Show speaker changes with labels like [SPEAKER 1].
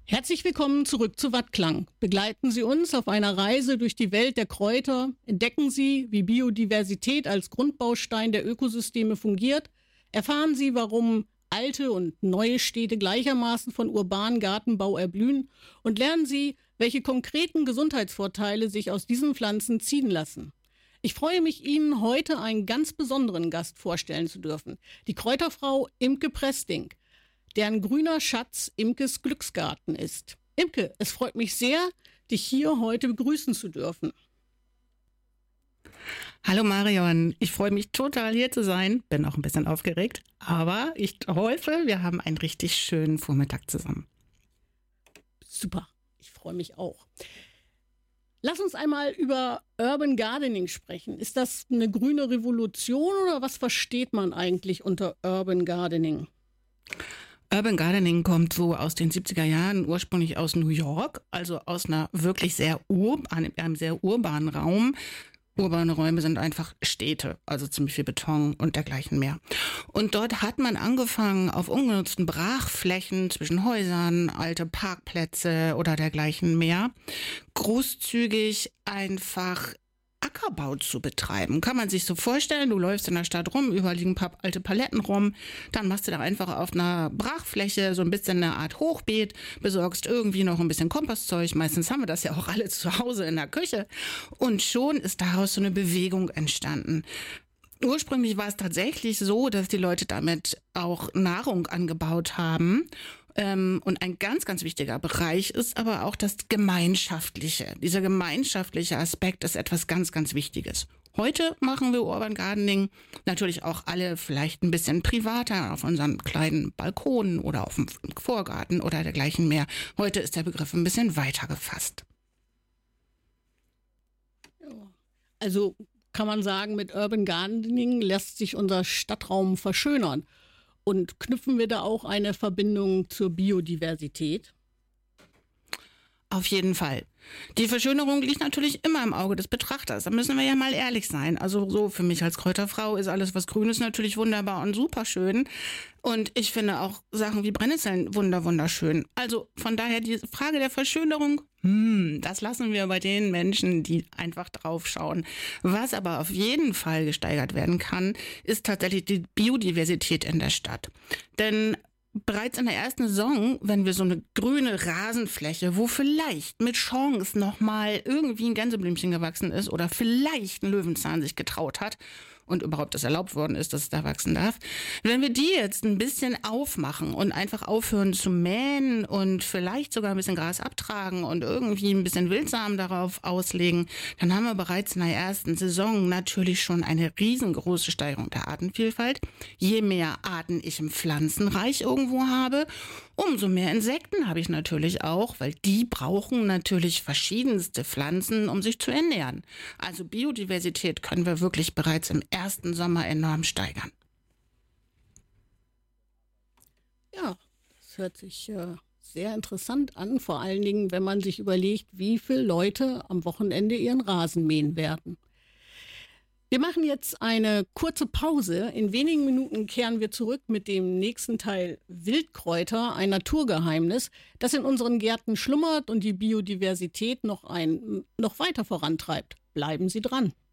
[SPEAKER 1] Herzlich willkommen zurück zu Wattklang. Begleiten Sie uns auf einer Reise durch die Welt der Kräuter. Entdecken Sie, wie Biodiversität als Grundbaustein der Ökosysteme fungiert. Erfahren Sie, warum alte und neue Städte gleichermaßen von urbanem Gartenbau erblühen. Und lernen Sie, welche konkreten Gesundheitsvorteile sich aus diesen Pflanzen ziehen lassen. Ich freue mich, Ihnen heute einen ganz besonderen Gast vorstellen zu dürfen. Die Kräuterfrau Imke Presting, deren grüner Schatz Imkes Glücksgarten ist. Imke, es freut mich sehr, dich hier heute begrüßen zu dürfen.
[SPEAKER 2] Hallo Marion, ich freue mich total hier zu sein, bin auch ein bisschen aufgeregt, aber ich hoffe, wir haben einen richtig schönen Vormittag zusammen.
[SPEAKER 1] Super, ich freue mich auch. Lass uns einmal über Urban Gardening sprechen. Ist das eine grüne Revolution oder was versteht man eigentlich unter Urban Gardening?
[SPEAKER 2] Urban Gardening kommt so aus den 70er Jahren, ursprünglich aus New York, also aus einer wirklich einem sehr urbanen Raum. Urbane Räume sind einfach Städte, also ziemlich viel Beton und dergleichen mehr. Und dort hat man angefangen, auf ungenutzten Brachflächen zwischen Häusern, alte Parkplätze oder dergleichen mehr, großzügig einfach Ackerbau zu betreiben. Kann man sich so vorstellen, du läufst in der Stadt rum, überall liegen ein paar alte Paletten rum, dann machst du da einfach auf einer Brachfläche so ein bisschen eine Art Hochbeet, besorgst irgendwie noch ein bisschen Kompostzeug, meistens haben wir das ja auch alle zu Hause in der Küche und schon ist daraus so eine Bewegung entstanden. Ursprünglich war es tatsächlich so, dass die Leute damit auch Nahrung angebaut haben. Und ein ganz, ganz wichtiger Bereich ist aber auch das Gemeinschaftliche. Dieser gemeinschaftliche Aspekt ist etwas ganz, ganz Wichtiges. Heute machen wir Urban Gardening natürlich auch alle vielleicht ein bisschen privater auf unseren kleinen Balkonen oder auf dem Vorgarten oder dergleichen mehr. Heute ist der Begriff ein bisschen weiter gefasst.
[SPEAKER 1] Also kann man sagen, mit Urban Gardening lässt sich unser Stadtraum verschönern. Und knüpfen wir da auch eine Verbindung zur Biodiversität?
[SPEAKER 2] Auf jeden Fall. Die Verschönerung liegt natürlich immer im Auge des Betrachters. Da müssen wir ja mal ehrlich sein. Also so für mich als Kräuterfrau ist alles, was grün ist, natürlich wunderbar und super schön. Und ich finde auch Sachen wie Brennnesseln wunderschön. Also von daher die Frage der Verschönerung, das lassen wir bei den Menschen, die einfach drauf schauen. Was aber auf jeden Fall gesteigert werden kann, ist tatsächlich die Biodiversität in der Stadt. Denn bereits in der ersten Saison, wenn wir so eine grüne Rasenfläche, wo vielleicht mit Chance nochmal irgendwie ein Gänseblümchen gewachsen ist oder vielleicht ein Löwenzahn sich getraut hat und überhaupt das erlaubt worden ist, dass es da wachsen darf. Wenn wir die jetzt ein bisschen aufmachen und einfach aufhören zu mähen und vielleicht sogar ein bisschen Gras abtragen und irgendwie ein bisschen Wildsamen darauf auslegen, dann haben wir bereits in der ersten Saison natürlich schon eine riesengroße Steigerung der Artenvielfalt. Je mehr Arten ich im Pflanzenreich irgendwo habe, umso mehr Insekten habe ich natürlich auch, weil die brauchen natürlich verschiedenste Pflanzen, um sich zu ernähren. Also Biodiversität können wir wirklich bereits im ersten Sommer enorm steigern.
[SPEAKER 1] Ja, das hört sich sehr interessant an, vor allen Dingen, wenn man sich überlegt, wie viele Leute am Wochenende ihren Rasen mähen werden. Wir machen jetzt eine kurze Pause. In wenigen Minuten kehren wir zurück mit dem nächsten Teil Wildkräuter, ein Naturgeheimnis, das in unseren Gärten schlummert und die Biodiversität noch weiter vorantreibt. Bleiben Sie dran.